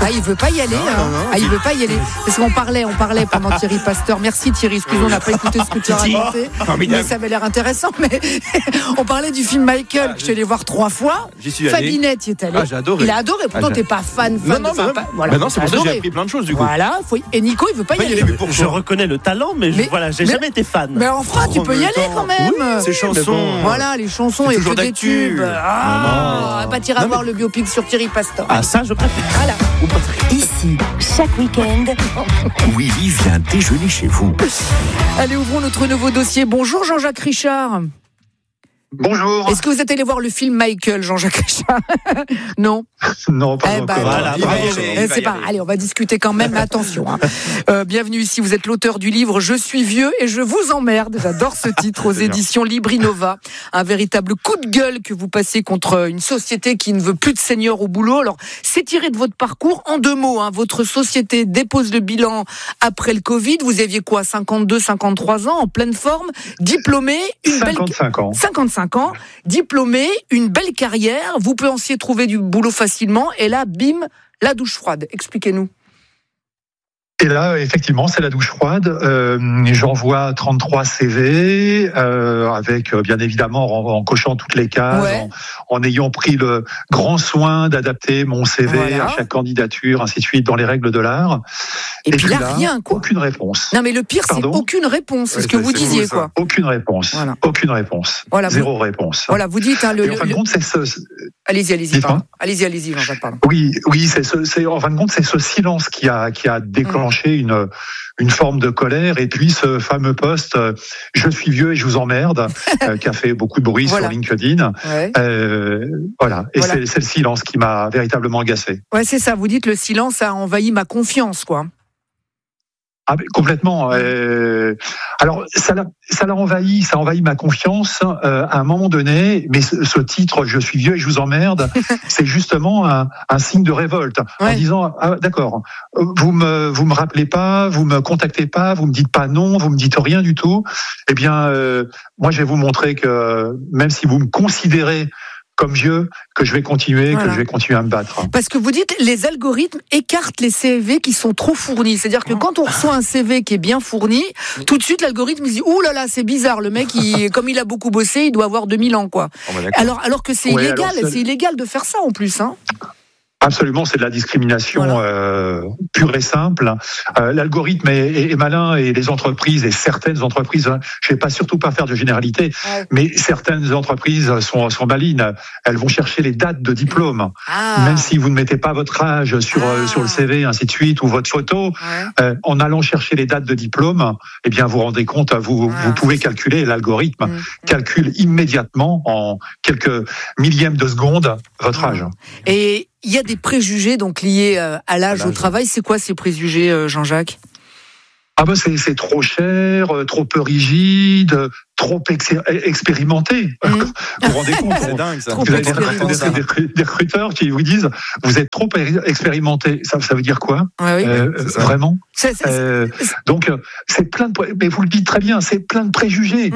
il veut pas y aller. Il veut pas y aller. Parce qu'on parlait pendant Thierry Pasteur. Merci Thierry, excuse-moi, on n'a pas écouté ce que tu as raconté. Mais ça avait l'air intéressant. Mais on parlait du film Michael que je suis allé voir 3 fois. J'y suis allé. Fabinette y est allé. J'ai adoré. Il a adoré. Pourtant, t'es pas fan. Non, voilà. Non, c'est pour ça que j'ai appris plein de choses du coup. Voilà. Et Nico, il veut pas y aller. Je reconnais le talent, mais j'ai jamais été fan. Mais enfin, tu peux y aller quand même. Oui, ces chansons. Voilà, les chansons et toujours que des d'actu. tubes. T'iras voir le biopic sur Thierry Pasteur. Ah, ça, je préfère. Voilà. Ici, chaque week-end, Willy vient déjeuner chez vous. Allez, ouvrons notre nouveau dossier. Bonjour Jean-Jacques Richard. Bonjour. Est-ce que vous êtes allé voir le film Michael, Jean-Jacques Richard? Non. Non, pas encore. Voilà, c'est pas. Allez, on va discuter quand même. Mais attention. Bienvenue ici. Vous êtes l'auteur du livre Je suis vieux et je vous emmerde. J'adore ce titre aux éditions Librinova. Un véritable coup de gueule que vous passez contre une société qui ne veut plus de seniors au boulot. Alors, c'est tiré de votre parcours en 2 mots. Votre société dépose le bilan après le Covid. Vous aviez quoi, 52, 53 ans, en pleine forme, diplômé, 55 ans. 55 ans, diplômé, une belle carrière, vous pensiez trouver du boulot facilement, et là, bim, la douche froide. Expliquez-nous. Et là, effectivement, c'est la douche froide. J'envoie 33 CV, avec, bien évidemment, en cochant toutes les cases, en ayant pris le grand soin d'adapter mon CV à chaque candidature, ainsi de suite, dans les règles de l'art. Et puis là, rien, quoi. Aucune réponse. Non, mais le pire, c'est aucune réponse. C'est ce que vous disiez, quoi. Aucune réponse. Voilà. Aucune réponse. Voilà, Zéro réponse. Voilà, vous dites, en fin de compte, c'est ce... Allez-y, allez-y, Jean-Jacques, pardon. Oui, c'est en fin de compte, c'est ce silence qui a déclenché une forme de colère, et puis ce fameux post je suis vieux et je vous emmerde qui a fait beaucoup de bruit sur LinkedIn. Et c'est le silence qui m'a véritablement agacé. Ouais, c'est ça, vous dites le silence a envahi ma confiance, quoi. Ah, complètement. Alors, ça l'a envahi, ça a envahi ma confiance à un moment donné. Mais ce titre, je suis vieux et je vous emmerde, c'est justement un signe de révolte, en disant d'accord, vous me rappelez pas, vous me contactez pas, vous me dites pas non, vous me dites rien du tout. Eh bien, moi, je vais vous montrer que même si vous me considérez comme vieux, que je vais continuer, que je vais continuer à me battre. Parce que vous dites, les algorithmes écartent les CV qui sont trop fournis. C'est-à-dire que quand on reçoit un CV qui est bien fourni, tout de suite, l'algorithme dit, ouh là là, c'est bizarre, le mec, comme il a beaucoup bossé, il doit avoir 2000 ans, quoi. Alors que c'est illégal, c'est illégal de faire ça, en plus, hein. Absolument, c'est de la discrimination pure et simple. L'algorithme est malin, et les entreprises, et certaines entreprises, je ne vais surtout pas faire de généralité, mais certaines entreprises sont malines. Elles vont chercher les dates de diplôme. Même si vous ne mettez pas votre âge sur le CV, ainsi de suite, ou votre photo, en allant chercher les dates de diplôme, eh bien, vous rendez compte, vous pouvez calculer, l'algorithme calcule immédiatement, en quelques millièmes de seconde, votre âge. Et il y a des préjugés donc liés à l'âge au travail. C'est quoi ces préjugés, Jean-Jacques ? C'est trop cher, trop peu rigide, trop expérimenté. Vous vous rendez compte, c'est dingue, ça. Vous avez des recruteurs qui vous disent vous êtes trop expérimenté. Ça veut dire quoi ? Vraiment ? Donc c'est plein de, mais vous le dites très bien, c'est plein de préjugés.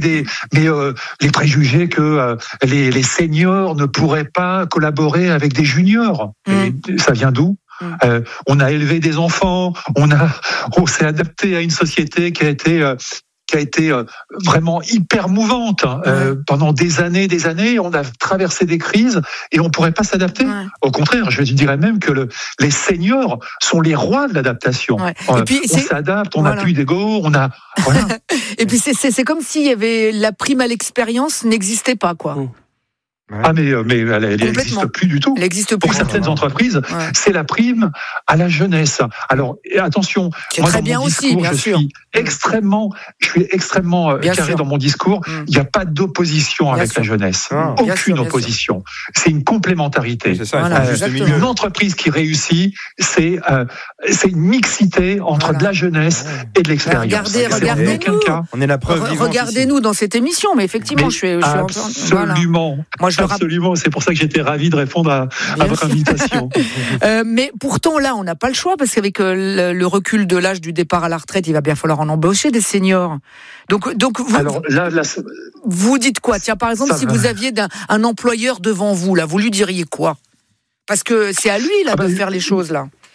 Les préjugés que les seniors ne pourraient pas collaborer avec des juniors. Et ça vient d'où ? On a élevé des enfants, on s'est adapté à une société qui a été vraiment hyper mouvante pendant des années. On a traversé des crises et on pourrait pas s'adapter. Au contraire, je dirais même que les seniors sont les rois de l'adaptation. Et puis, on s'adapte, on n'a plus d'ego, on a. Voilà. Et puis c'est comme s'il y avait la prime à l'expérience n'existait pas, quoi. Mais elle n'existe plus du tout. Elle existe plus. Pour certaines entreprises, c'est la prime à la jeunesse. Alors attention, moi dans mon discours, je suis extrêmement carré dans mon discours. Il n'y a pas d'opposition avec la jeunesse. Aucune opposition. C'est une complémentarité. C'est ça, une entreprise qui réussit, c'est une mixité entre de la jeunesse et de l'expérience. Regardez-nous. On est la preuve vivante. Regardez-nous dans cette émission, mais effectivement, je suis absolument. Moi, absolument, c'est pour ça que j'étais ravi de répondre à votre invitation. Mais pourtant, là, on n'a pas le choix, parce qu'avec le recul de l'âge du départ à la retraite, il va bien falloir en embaucher des seniors. Donc vous, alors, vous dites quoi ? Tiens, par exemple, si vous aviez un employeur devant vous, là, vous lui diriez quoi ? Parce que c'est à lui là de faire les choses là.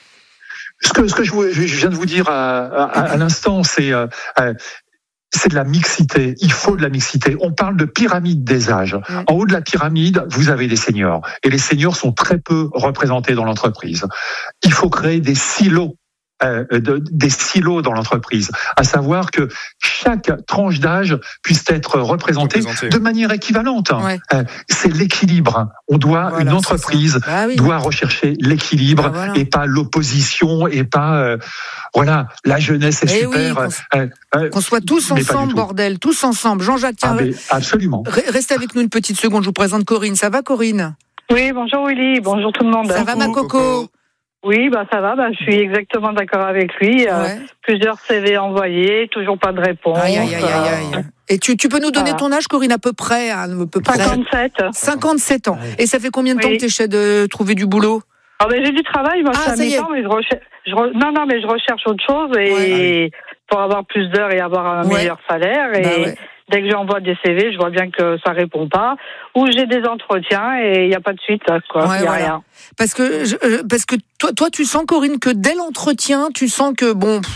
Ce que je viens de vous dire à l'instant, c'est de la mixité. Il faut de la mixité. On parle de pyramide des âges. En haut de la pyramide, vous avez les seniors. Et les seniors sont très peu représentés dans l'entreprise. Il faut créer des silos dans l'entreprise, à savoir que chaque tranche d'âge puisse être représentée de manière équivalente. Ouais. C'est l'équilibre. Une entreprise doit rechercher l'équilibre et pas l'opposition et pas la jeunesse est super. Qu'on soit tous ensemble, bordel, tous ensemble. Jean-Jacques, tiens, absolument. Restez avec nous une petite seconde. Je vous présente Corinne. Ça va, Corinne? Oui, bonjour Willy, bonjour tout le monde. Ça va, ma coco? Oui, ça va, je suis exactement d'accord avec lui. Plusieurs CV envoyés, toujours pas de réponse. Aïe. Et tu peux nous donner ton âge, Corinne, à peu près? 57. 57 ans. Et ça fait combien de temps que tu essaies de trouver du boulot? J'ai du travail, moi, je suis à mi-temps, mais je recherche autre chose pour avoir plus d'heures et avoir un meilleur salaire. Dès que j'envoie des CV, je vois bien que ça répond pas. Ou j'ai des entretiens et il n'y a pas de suite, quoi. Il n'y a rien. Parce que toi, tu sens, Corinne, que dès l'entretien, tu sens que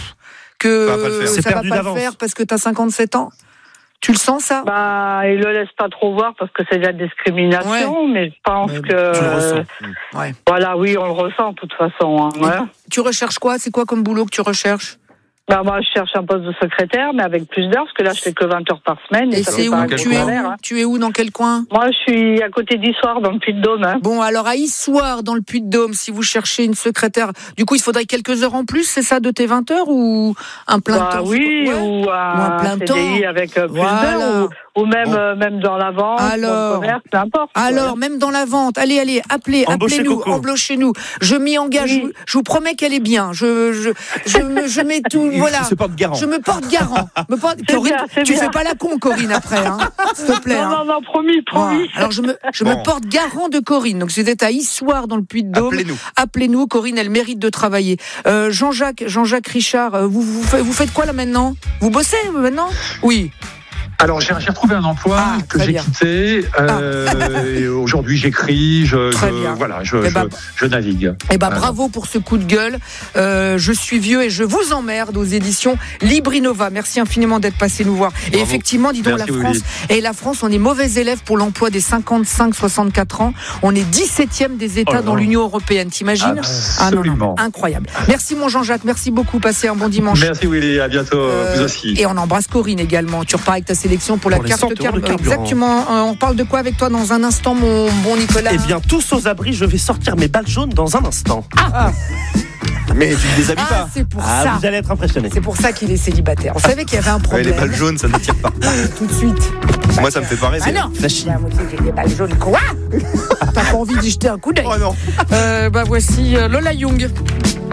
ça va pas le faire parce que tu as 57 ans. Tu le sens, ça? Il le laisse pas trop voir parce que c'est de la discrimination, mais je pense que... Tu le ressens. Voilà, oui, on le ressent de toute façon. Tu recherches quoi? C'est quoi comme boulot que tu recherches? Moi, je cherche un poste de secrétaire, mais avec plus d'heures, parce que là, je fais que 20 heures par semaine. Et c'est où? Tu es où? Dans quel coin? Moi, je suis à côté d'Issoire, dans le Puy-de-Dôme. Bon, alors à Issoire, dans le Puy-de-Dôme, si vous cherchez une secrétaire, du coup, il faudrait quelques heures en plus, c'est ça, de tes 20 heures ou un plein temps? Oui, ou un plein CDI avec plus d'heures, ou même dans la vente, dans le commerce, peu importe. Alors, même dans la vente, allez, appelez-nous, embauchez-nous. Je m'y engage, je vous promets qu'elle est bien. Je mets tout, voilà. Je me porte garant. Corinne, tu fais pas la con, Corinne, après, s'il te plaît. Non, promis. Alors, je me porte garant de Corinne. Donc, si vous êtes à Issoire, dans le Puy-de-Dôme, appelez-nous. Corinne, elle mérite de travailler. Jean-Jacques Richard, vous faites quoi là maintenant? Vous bossez maintenant? Oui. Alors, j'ai retrouvé un emploi que j'ai quitté. Et aujourd'hui, j'écris, je navigue. Bravo pour ce coup de gueule. Je suis vieux et je vous emmerde aux éditions Librinova. Merci infiniment d'être passé nous voir. Bravo. Et effectivement, dis donc, la France, on est mauvais élève pour l'emploi des 55-64 ans. On est 17e des États dans l'Union européenne. T'imagines? Absolument. Incroyable. Merci, mon Jean-Jacques. Merci beaucoup. Passez un bon dimanche. Merci, Willy. À bientôt. Vous aussi. Et on embrasse Corinne également. Tu repars avec ta sélection pour la carte carburant. Exactement. On parle de quoi avec toi dans un instant, mon bon Nicolas? Eh bien, tous aux abris, je vais sortir mes balles jaunes dans un instant. Mais tu ne les habilles pas. C'est pour ça. Vous allez être impressionnés. C'est pour ça qu'il est célibataire. On savait qu'il y avait un problème. Les balles jaunes, ça ne tire pas. Tout de suite. Moi, ça me fait pas rêver. Non. Flashy. J'ai des balles jaunes. Quoi? T'as pas envie d'y jeter un coup d'œil? Oh non. Voici Lola Young.